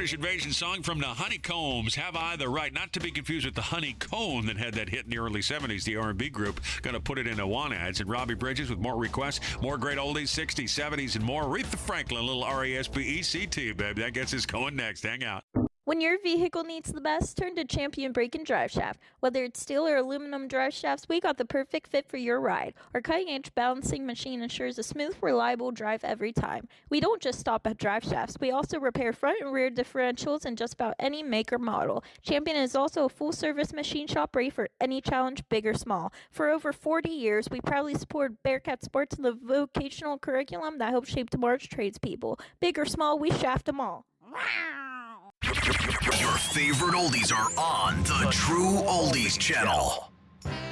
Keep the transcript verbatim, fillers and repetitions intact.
British Invasion song from the Honeycombs, Have I the Right? Not to be confused with the Honeycomb that had that hit in the early seventies, the R and B group. Going to put it into one ads. And Robbie Bridges with more requests, more great oldies, sixties, seventies, and more. Aretha Franklin, a little R E S P E C T, baby. That gets us going next. Hang out. When your vehicle needs the best, turn to Champion Brake and Drive Shaft. Whether it's steel or aluminum drive shafts, we got the perfect fit for your ride. Our cutting-edge balancing machine ensures a smooth, reliable drive every time. We don't just stop at drive shafts. We also repair front and rear differentials in just about any make or model. Champion is also a full-service machine shop ready for any challenge, big or small. For over forty years, we proudly support Bearcat Sports and the vocational curriculum that helps shape tomorrow's tradespeople. Big or small, we shaft them all. Your favorite oldies are on the True Oldies channel.